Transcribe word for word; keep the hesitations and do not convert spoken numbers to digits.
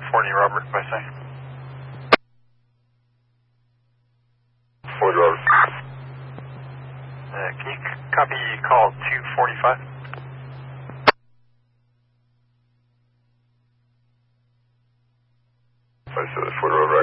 forty Robert, by say. forty Robert. Uh, can you c- copy call two forty-five?